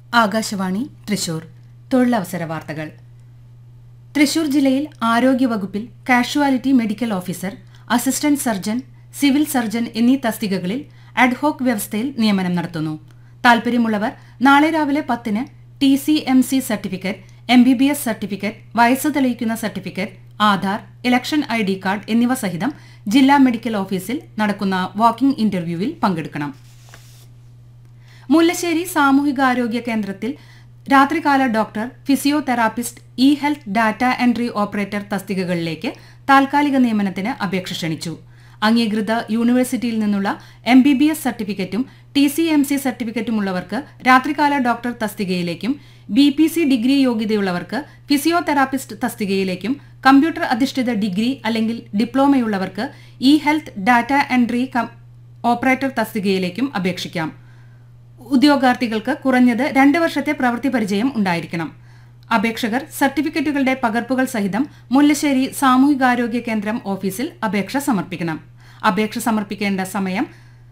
ആകാശവാണി തൃശൂർ. തൊഴിലവസര വാർത്തകൾ. തൃശൂർ ജില്ലയിൽ ആരോഗ്യവകുപ്പിൽ casualty medical officer, assistant surgeon, civil surgeon എന്നീ തസ്തികകളിൽ അഡ്ഹോക് വ്യവസ്ഥയിൽ നിയമനം നടത്തുന്നു. താൽപര്യമുള്ളവർ നാളെ രാവിലെ 10-ന് TCMC സർട്ടിഫിക്കറ്റ്, MBBS സർട്ടിഫിക്കറ്റ്, വയസ്സ് തെളിയിക്കുന്ന certificate, Aadhaar, election ID card എന്നിവ സഹിതം ജില്ലാ മെഡിക്കൽ ഓഫീസിൽ നടക്കുന്ന വാക്കിംഗ് ഇന്റർവ്യൂവിൽ പങ്കെടുക്കണം. മുല്ലശ്ശേരി സാമൂഹികാരോഗ്യ കേന്ദ്രത്തിൽ രാത്രികാല doctor, physiotherapist, health data entry operator തസ്തികകളിലേക്ക് താൽക്കാലിക നിയമനത്തിന് അപേക്ഷ ക്ഷണിച്ചു. അംഗീകൃത യൂണിവേഴ്സിറ്റിയിൽ നിന്നുള്ള MBBS സർട്ടിഫിക്കറ്റും TCMC സർട്ടിഫിക്കറ്റുമുള്ളവർക്ക് രാത്രികാല doctor തസ്തികയിലേക്കും, BPC degree യോഗ്യതയുള്ളവർക്ക് physiotherapist തസ്തികയിലേക്കും, computer അധിഷ്ഠിത ഡിഗ്രി അല്ലെങ്കിൽ ഡിപ്ലോമയുള്ളവർക്ക് ഹെൽത്ത് ഡാറ്റ എൻട്രി ഓപ്പറേറ്റർ തസ്തികയിലേക്കും അപേക്ഷിക്കാം. ഉദ്യോഗാർത്ഥികൾക്ക് കുറഞ്ഞത് 2 വർഷത്തെ പ്രവൃത്തി പരിചയം ഉണ്ടായിരിക്കണം. അപേക്ഷകർ സർട്ടിഫിക്കറ്റുകളുടെ പകർപ്പുകൾ സഹിതം മുല്ലശ്ശേരി സാമൂഹികാരോഗ്യ കേന്ദ്രം ഓഫീസിൽ അപേക്ഷ സമർപ്പിക്കണം. അപേക്ഷ സമർപ്പിക്കേണ്ട സമയം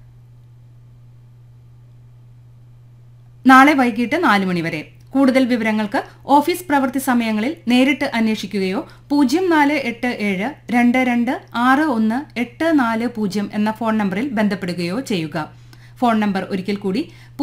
നാളെ വൈകിട്ട് 4 മണി വരെ. കൂടുതൽ വിവരങ്ങൾക്ക് ഓഫീസ് പ്രവൃത്തി സമയങ്ങളിൽ നേരിട്ട് അന്വേഷിക്കുകയോ 0487226184 എന്ന ഫോൺ നമ്പറിൽ ബന്ധപ്പെടുകയോ ചെയ്യുക. ഫോൺ നമ്പർ ഒരിക്കൽ കൂടി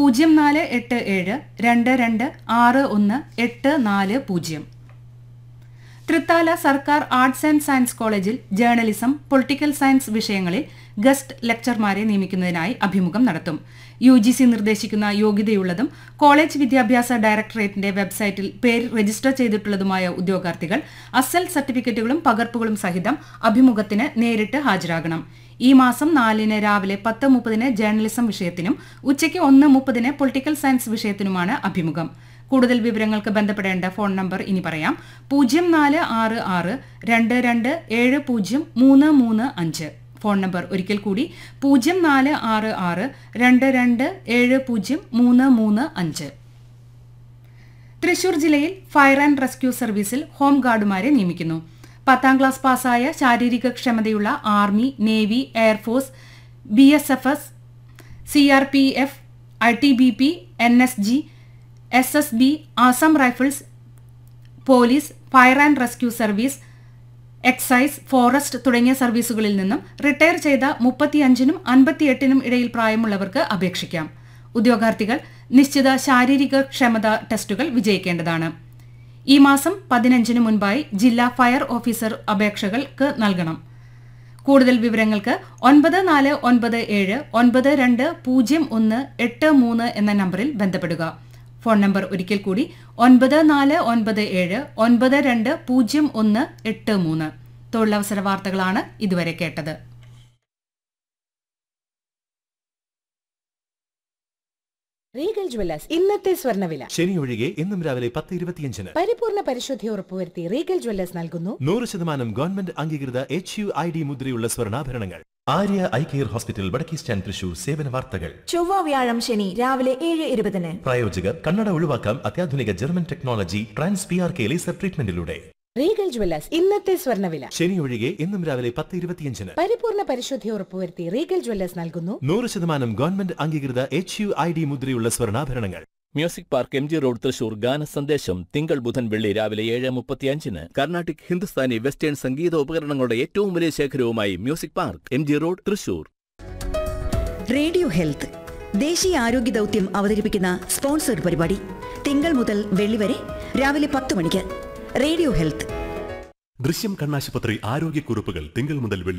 0487226184. തൃത്താല സർക്കാർ ആർട്സ് ആൻഡ് സയൻസ് കോളേജിൽ ജേർണലിസം, പൊളിറ്റിക്കൽ സയൻസ് വിഷയങ്ങളിൽ ഗസ്റ്റ് ലെക്ചർമാരെ നിയമിക്കുന്നതിനായി അഭിമുഖം നടത്തും. UGC നിർദ്ദേശിക്കുന്ന യോഗ്യതയുള്ളതും കോളേജ് വിദ്യാഭ്യാസ ഡയറക്ടറേറ്റിന്റെ വെബ്സൈറ്റിൽ പേര് രജിസ്റ്റർ ചെയ്തിട്ടുള്ളതുമായ ഉദ്യോഗാർത്ഥികൾ അസൽ സർട്ടിഫിക്കറ്റുകളും പകർപ്പുകളും സഹിതം അഭിമുഖത്തിന് നേരിട്ട് ഹാജരാകണം. ഈ മാസം 4-ന് രാവിലെ 10:30-ന് ജേർണലിസം വിഷയത്തിനും ഉച്ചയ്ക്ക് 1:30-ന് പൊളിറ്റിക്കൽ സയൻസ് വിഷയത്തിനുമാണ് അഭിമുഖം. കൂടുതൽ വിവരങ്ങൾക്ക് ബന്ധപ്പെടേണ്ട ഫോൺ നമ്പർ ഇനി പറയാം: 046622703335. ഫോൺ നമ്പർ ഒരിക്കൽ കൂടി 046622703335. തൃശൂർ ജില്ലയിൽ ഫയർ ആൻഡ് റെസ്ക്യൂ സർവീസിൽ ഹോം ഗാർഡുമാരെ നിയമിക്കുന്നു. 10ാം ക്ലാസ് പാസ്സായ ശാരീരിക ക്ഷമതയുള്ള army, navy, air force, BSFS, CRPF, ITBP, NSG, SSB, Assam rifles, police, fire and rescue service, excise, forest തുടങ്ങിയ സർവീസുകളിൽ നിന്നും റിട്ടയർ ചെയ്ത 35-നും 58-നും ഇടയിൽ പ്രായമുള്ളവർക്ക് അപേക്ഷിക്കാം. ഉദ്യോഗാർത്ഥികൾ നിശ്ചിത ശാരീരിക ക്ഷമതാ ടെസ്റ്റുകൾ വിജയിക്കേണ്ടതാണ്. ഈ മാസം 15-ന് മുൻപായി ജില്ലാ ഫയർ ഓഫീസർ അപേക്ഷകൾക്ക് നൽകണം. കൂടുതൽ വിവരങ്ങൾക്ക് 9497920183 എന്ന നമ്പറിൽ ബന്ധപ്പെടുക. ഫോൺ നമ്പർ ഒരിക്കൽ കൂടി 9497920183. തൊഴിലവസര വാർത്തകളാണ് ഇതുവരെ കേട്ടത്. റീഗൽ ജ്വല്ലേഴ്സ് ഇന്നത്തെ സ്വർണ്ണവില. ശനി ഒഴികെ ഇന്നും രാവിലെ 10:25-ന് പരിപൂർണ പരിശുദ്ധി ഉറപ്പുവരുത്തി റീഗൽ ജ്വല്ലേഴ്സ് നൽകുന്നു 100% ഗവൺമെന്റ് അംഗീകൃത HUID മുദ്രയുള്ള സ്വർണ്ണാഭരണങ്ങൾ. ആര്യ ഐ കെയർ ഹോസ്പിറ്റൽ, വടക്കേ സ്റ്റാൻഡ്, തൃശൂർ. സേവന വാർത്തകൾ ചൊവ്വ, വ്യാഴം, ശനി രാവിലെ 7:20-ന്. പ്രായോജകർ കണ്ണട ഒഴിവാക്കാം അത്യാധുനിക German technology trans PRK laser ട്രീറ്റ്മെന്റിലൂടെ. Regal Jewellers ഇന്നത്തെ സ്വർണ്ണവില. ശനി ഒഴികെ ഇന്നും രാവിലെ 10:25-ന് പരിപൂർണ പരിശുദ്ധി ഉറപ്പുവരുത്തി റീഗൽ ജ്വല്ലേഴ്സ് നൽകുന്നു 100% ഗവൺമെന്റ് അംഗീകൃത HUID മുദ്രയുള്ള സ്വർണ്ണാഭരണങ്ങൾ. Music park, MG road, Thrissur. ഗാന സന്ദേശം തിങ്കൾ, ബുധൻ, വെള്ളി രാവിലെ 7:35-ന്. കർണാട്ടിക്, ഹിന്ദുസ്ഥാനി, വെസ്റ്റേൺ സംഗീത ഉപകരണങ്ങളുടെ ഏറ്റവും വലിയ ശേഖരവുമായി music park, MG road, Thrissur. Radio health ദേശീയ ആരോഗ്യ ദൗത്യം അവതരിപ്പിക്കുന്ന സ്പോൺസർഡ് പരിപാടി തിങ്കൾ മുതൽ വെള്ളി വരെ രാവിലെ 10 മണിക്ക്. Radio health. ദൃശ്യം കണ്ണാശുപത്രി ആരോഗ്യക്കുറിപ്പുകൾ തിങ്കൾ മുതൽ വെള്ളി